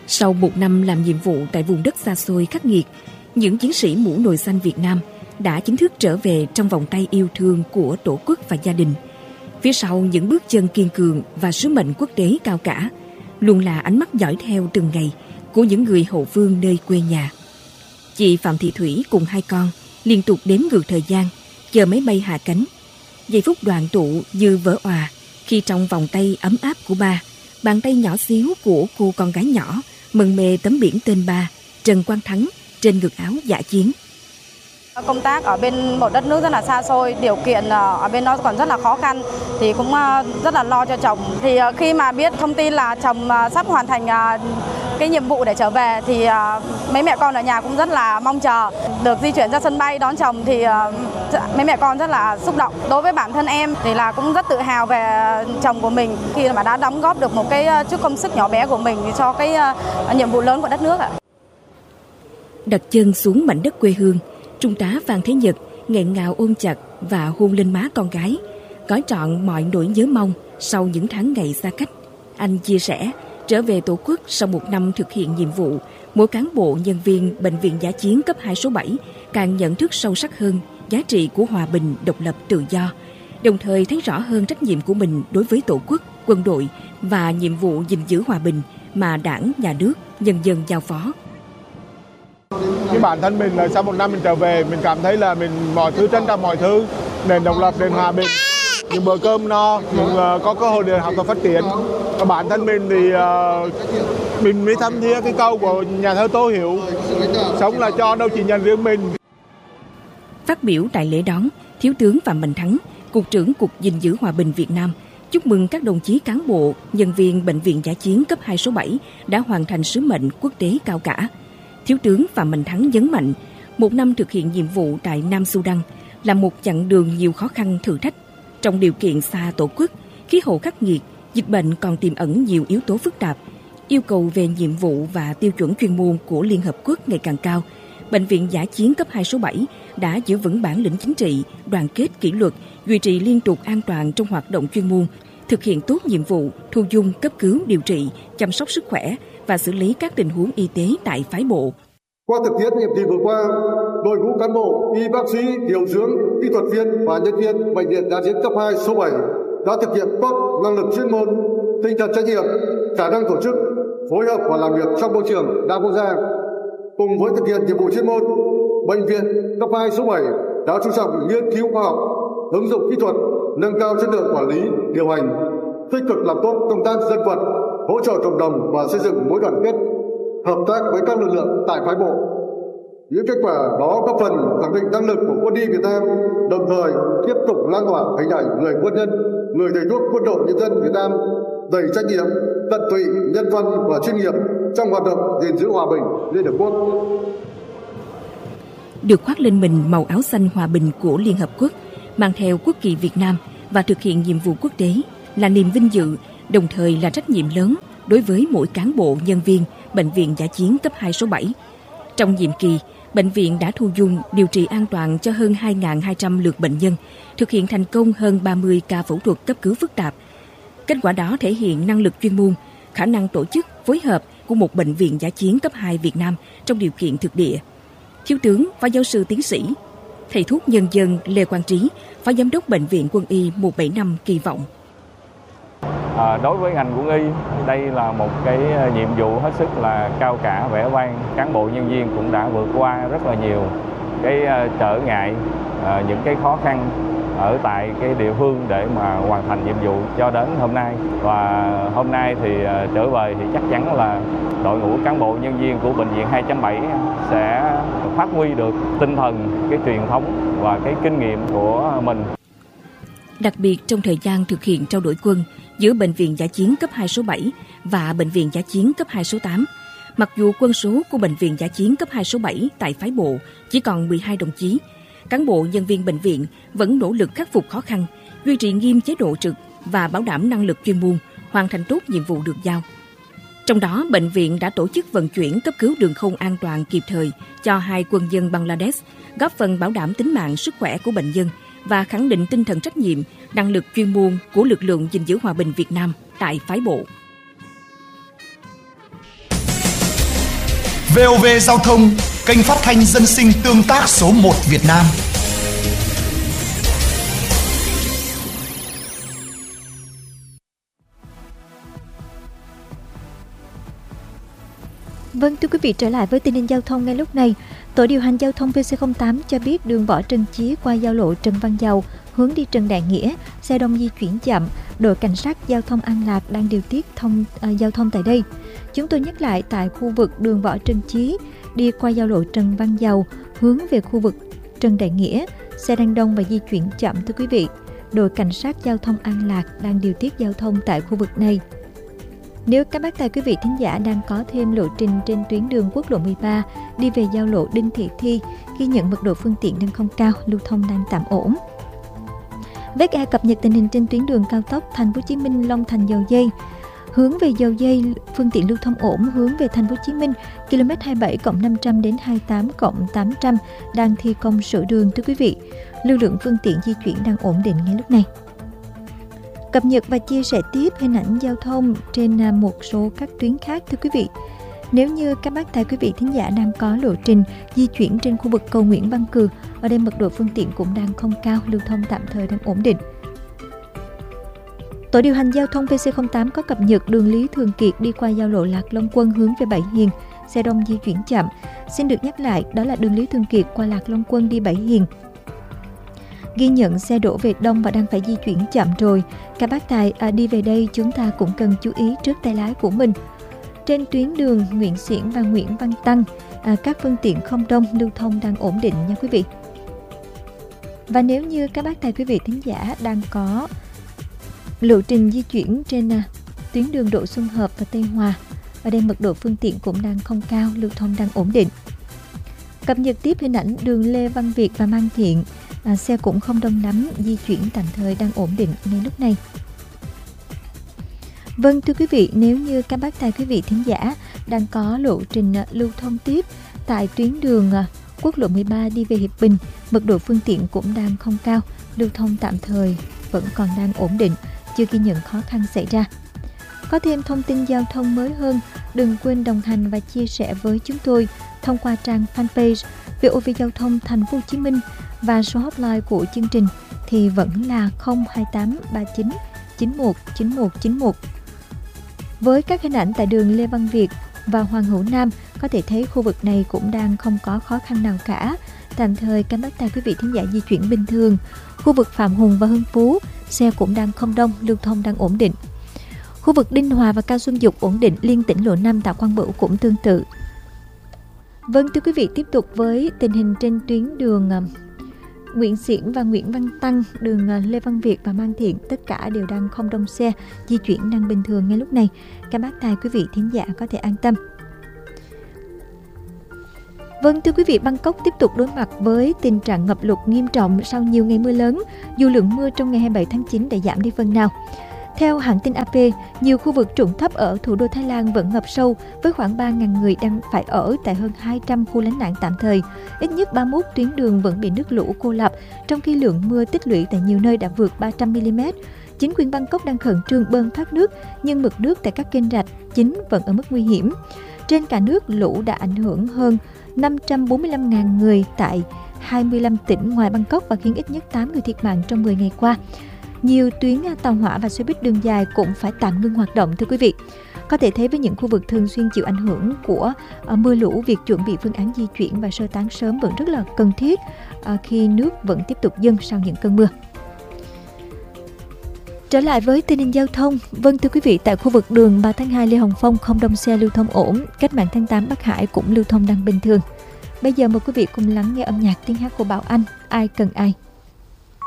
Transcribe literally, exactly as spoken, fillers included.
Sau một năm làm nhiệm vụ tại vùng đất xa xôi khắc nghiệt, những chiến sĩ mũ nồi xanh Việt Nam đã chính thức trở về trong vòng tay yêu thương của Tổ quốc và gia đình. Phía sau những bước chân kiên cường và sứ mệnh quốc tế cao cả, luôn là ánh mắt dõi theo từng ngày của những người hậu phương nơi quê nhà. Chị Phạm Thị Thủy cùng hai con liên tục đếm ngược thời gian, chờ máy bay hạ cánh. Giây phút đoàn tụ như vỡ òa khi trong vòng tay ấm áp của ba, bàn tay nhỏ xíu của cô con gái nhỏ mừng mê tấm biển tên ba Trần Quang Thắng trên ngực áo dạ chiến. Công tác ở bên một đất nước rất là xa xôi, điều kiện ở bên đó còn rất là khó khăn, thì cũng rất là lo cho chồng. Thì khi mà biết thông tin là chồng sắp hoàn thành cái nhiệm vụ để trở về thì mấy mẹ con ở nhà cũng rất là mong chờ được di chuyển ra sân bay đón chồng, thì mấy mẹ con rất là xúc động. Đối với bản thân em thì là cũng rất tự hào về chồng của mình khi mà đã đóng góp được một cái chút công sức nhỏ bé của mình cho cái nhiệm vụ lớn của đất nước ạ. Đặt chân xuống mảnh đất quê hương, Trung tá Phan Thế Nhật nghẹn ngào ôm chặt và hôn lên má con gái, gói trọn mọi nỗi nhớ mong sau những tháng ngày xa cách. Anh chia sẻ, trở về Tổ quốc sau một năm thực hiện nhiệm vụ, mỗi cán bộ nhân viên Bệnh viện Dã chiến cấp hai số bảy càng nhận thức sâu sắc hơn giá trị của hòa bình, độc lập, tự do, đồng thời thấy rõ hơn trách nhiệm của mình đối với Tổ quốc, quân đội và nhiệm vụ gìn giữ hòa bình mà Đảng, Nhà nước, nhân dân giao phó. Cái bản thân mình là sau một năm mình trở về, mình cảm thấy là mình mọi thứ trân trọng mọi thứ, nền độc lập, nền hòa bình, những bữa cơm no, những uh, có cơ hội để học tập phát triển. Và bản thân mình thì uh, mình mới thấm thía cái câu của nhà thơ Tô Hiểu, sống là cho đâu chỉ nhận riêng mình. Phát biểu tại lễ đón, Thiếu tướng Phạm Mạnh Thắng, Cục trưởng Cục gìn giữ hòa bình Việt Nam, chúc mừng các đồng chí cán bộ, nhân viên Bệnh viện Dã chiến cấp hai số bảy đã hoàn thành sứ mệnh quốc tế cao cả. Thiếu tướng Phạm Mạnh Thắng nhấn mạnh, một năm thực hiện nhiệm vụ tại Nam Sudan là một chặng đường nhiều khó khăn thử thách. Trong điều kiện xa Tổ quốc, khí hậu khắc nghiệt, dịch bệnh còn tiềm ẩn nhiều yếu tố phức tạp. Yêu cầu về nhiệm vụ và tiêu chuẩn chuyên môn của Liên Hợp Quốc ngày càng cao. Bệnh viện Dã chiến cấp hai số bảy đã giữ vững bản lĩnh chính trị, đoàn kết kỷ luật, duy trì liên tục an toàn trong hoạt động chuyên môn, thực hiện tốt nhiệm vụ thu dung, cấp cứu, điều trị, chăm sóc sức khỏe và xử lý các tình huống y tế tại phái bộ. Qua thực tiễn nhiệm kỳ vừa qua, đội ngũ cán bộ, y bác sĩ, điều dưỡng, kỹ thuật viên và nhân viên Bệnh viện Dã chiến cấp hai số bảy đã thực hiện tốt năng lực chuyên môn, tinh thần trách nhiệm, khả năng tổ chức, phối hợp và làm việc trong môi trường đa quốc gia. Cùng với thực hiện nhiệm vụ chuyên môn, Bệnh viện cấp hai số bảy đã chú trọng nghiên cứu khoa học, ứng dụng kỹ thuật, nâng cao chất lượng quản lý, điều hành, tích cực làm tốt công tác dân vận, hỗ trợ cộng đồng và xây dựng mối đoàn kết, hợp tác với các lực lượng tại phái bộ. Những kết quả đó góp phần khẳng định năng lực của quân y Việt Nam, đồng thời tiếp tục lan tỏa hình ảnh người quân nhân, người thầy thuốc quân đội nhân dân Việt Nam đầy trách nhiệm, tận tụy, nhân văn và chuyên nghiệp trong hoạt động gìn giữ hòa bình Liên Hợp Quốc. Được khoác lên mình màu áo xanh hòa bình của Liên Hợp Quốc, mang theo quốc kỳ Việt Nam và thực hiện nhiệm vụ quốc tế là niềm vinh dự, đồng thời là trách nhiệm lớn đối với mỗi cán bộ, nhân viên Bệnh viện Dã chiến cấp hai số bảy. Trong nhiệm kỳ, bệnh viện đã thu dung, điều trị an toàn cho hơn hai nghìn hai trăm lượt bệnh nhân, thực hiện thành công hơn ba mươi ca phẫu thuật cấp cứu phức tạp. Kết quả đó thể hiện năng lực chuyên môn, khả năng tổ chức, phối hợp của một bệnh viện dã chiến cấp hai Việt Nam trong điều kiện thực địa. Thiếu tướng, phó giáo sư tiến sĩ, thầy thuốc nhân dân Lê Quang Trí, phó giám đốc Bệnh viện Quân y một bảy năm kỳ vọng. À, đối với ngành quân y, đây là một cái nhiệm vụ hết sức là cao cả, vẻ vang. Cán bộ nhân viên cũng đã vượt qua rất là nhiều cái trở ngại, à, những cái khó khăn ở tại cái địa phương để mà hoàn thành nhiệm vụ cho đến hôm nay. Và hôm nay thì trở về thì chắc chắn là đội ngũ cán bộ nhân viên của Bệnh viện hai chấm bảy sẽ phát huy được tinh thần, cái truyền thống và cái kinh nghiệm của mình. Đặc biệt trong thời gian thực hiện trao đổi quân giữa Bệnh viện Dã chiến cấp hai số bảy và Bệnh viện Dã chiến cấp hai số tám, mặc dù quân số của Bệnh viện Dã chiến cấp hai số bảy tại phái bộ chỉ còn mười hai đồng chí, cán bộ nhân viên bệnh viện vẫn nỗ lực khắc phục khó khăn, duy trì nghiêm chế độ trực và bảo đảm năng lực chuyên môn, hoàn thành tốt nhiệm vụ được giao. Trong đó, bệnh viện đã tổ chức vận chuyển cấp cứu đường không an toàn kịp thời cho hai quân nhân Bangladesh, góp phần bảo đảm tính mạng, sức khỏe của bệnh nhân và khẳng định tinh thần trách nhiệm, năng lực chuyên môn của lực lượng gìn giữ hòa bình Việt Nam tại phái bộ. vê o vê Giao thông, kênh phát thanh dân sinh tương tác số một Việt Nam. Vâng, thưa quý vị, trở lại với tình hình giao thông ngay lúc này. Tổ điều hành giao thông pê xê không tám cho biết đường Võ Trần Chí qua giao lộ Trần Văn Dầu hướng đi Trần Đại Nghĩa, xe đông di chuyển chậm. Đội cảnh sát giao thông An Lạc đang điều tiết thông à, giao thông tại đây. Chúng tôi nhắc lại, tại khu vực đường Võ Trần Chí đi qua giao lộ Trần Văn Dầu hướng về khu vực Trần Đại Nghĩa, xe đang đông và di chuyển chậm. Thưa quý vị, đội cảnh sát giao thông An Lạc đang điều tiết giao thông tại khu vực này. Nếu các bác tài quý vị thính giả đang có thêm lộ trình trên tuyến đường quốc lộ mười ba đi về giao lộ Đinh Thị Thi, ghi nhận mật độ phương tiện đang không cao, lưu thông đang tạm ổn. vê kép e cập nhật tình hình trên tuyến đường cao tốc Thành phố Hồ Chí Minh Long Thành Dầu Dây. Hướng về Dầu Dây, phương tiện lưu thông ổn. Hướng về Thành phố Hồ Chí Minh, ki lô mét hai mươi bảy cộng năm trăm đến hai mươi tám cộng tám trăm đang thi công sửa đường. Thưa quý vị, lưu lượng phương tiện di chuyển đang ổn định ngay lúc này. Cập nhật và chia sẻ tiếp hình ảnh giao thông trên một số các tuyến khác. Thưa quý vị, nếu như các bác tài quý vị thính giả đang có lộ trình di chuyển trên khu vực cầu Nguyễn Văn Cừ, ở đây mật độ phương tiện cũng đang không cao, lưu thông tạm thời đang ổn định. Tổ điều hành giao thông pê xê không tám có cập nhật đường Lý Thường Kiệt đi qua giao lộ Lạc Long Quân hướng về Bảy Hiền, xe đông di chuyển chậm. Xin được nhắc lại, đó là đường Lý Thường Kiệt qua Lạc Long Quân đi Bảy Hiền. Ghi nhận xe đổ về đông và đang phải di chuyển chậm rồi. Các bác tài à, đi về đây chúng ta cũng cần chú ý trước tay lái của mình. Trên tuyến đường Nguyễn Xiển và Nguyễn Văn Tăng, à, các phương tiện không đông, lưu thông đang ổn định nha quý vị. Và nếu như các bác tài quý vị thính giả đang có lộ trình di chuyển trên à, tuyến đường Đỗ Xuân Hợp và Tây Hòa, ở đây mật độ phương tiện cũng đang không cao, lưu thông đang ổn định. Cập nhật tiếp hình ảnh đường Lê Văn Việt và Mang Thiện, à, xe cũng không đông lắm, di chuyển tạm thời đang ổn định ngay lúc này. Vâng, thưa quý vị, nếu như các bác tài quý vị thính giả đang có lộ trình à, lưu thông tiếp tại tuyến đường à, quốc lộ mười ba đi về Hiệp Bình, mật độ phương tiện cũng đang không cao, lưu thông tạm thời vẫn còn đang ổn định, chưa ghi nhận khó khăn xảy ra. Có thêm thông tin giao thông mới hơn, đừng quên đồng hành và chia sẻ với chúng tôi thông qua trang fanpage vê o vê Giao thông Thành phố Hồ Chí Minh, và số hotline của chương trình thì vẫn là không hai tám ba chín chín một chín một chín một. Với các hình ảnh tại đường Lê Văn Việt và Hoàng Hữu Nam, có thể thấy khu vực này cũng đang không có khó khăn nào cả. Tạm thời các bác tài quý vị thính giả di chuyển bình thường. Khu vực Phạm Hùng và Hưng Phú, xe cũng đang không đông, lưu thông đang ổn định. Khu vực Đinh Hòa và Cao Xuân Dục ổn định, liên tỉnh lộ năm Tạ Quang Bửu cũng tương tự. Vâng, thưa quý vị, tiếp tục với tình hình trên tuyến đường Nguyễn Xiển và Nguyễn Văn Tăng, đường Lê Văn Việt và Mang Thiện, tất cả đều đang không đông xe, di chuyển đang bình thường ngay lúc này. Các bác tài quý vị thính giả có thể an tâm. Vâng, thưa quý vị, Bangkok tiếp tục đối mặt với tình trạng ngập lụt nghiêm trọng sau nhiều ngày mưa lớn, dù lượng mưa trong ngày hai mươi bảy tháng chín đã giảm đi phần nào. Theo hãng tin a pê, nhiều khu vực trũng thấp ở thủ đô Thái Lan vẫn ngập sâu, với khoảng ba nghìn người đang phải ở tại hơn hai trăm khu lánh nạn tạm thời. Ít nhất ba mươi mốt tuyến đường vẫn bị nước lũ cô lập, trong khi lượng mưa tích lũy tại nhiều nơi đã vượt ba trăm mi li mét. Chính quyền Bangkok đang khẩn trương bơm thoát nước, nhưng mực nước tại các kênh rạch chính vẫn ở mức nguy hiểm. Trên cả nước, lũ đã ảnh hưởng hơn năm trăm bốn mươi lăm nghìn người tại hai mươi lăm tỉnh ngoài Bangkok và khiến ít nhất tám người thiệt mạng trong mười ngày qua. Nhiều tuyến tàu hỏa và xe buýt đường dài cũng phải tạm ngưng hoạt động, thưa quý vị. Có thể thấy với những khu vực thường xuyên chịu ảnh hưởng của uh, mưa lũ, việc chuẩn bị phương án di chuyển và sơ tán sớm vẫn rất là cần thiết uh, khi nước vẫn tiếp tục dâng sau những cơn mưa. Trở lại với tình hình giao thông, vâng thưa quý vị, tại khu vực đường ba tháng hai Lê Hồng Phong không đông xe, lưu thông ổn. Cách mạng tháng tám Bắc Hải cũng lưu thông đang bình thường. Bây giờ mời quý vị cùng lắng nghe âm nhạc tiếng hát của Bảo Anh, Ai Cần Ai.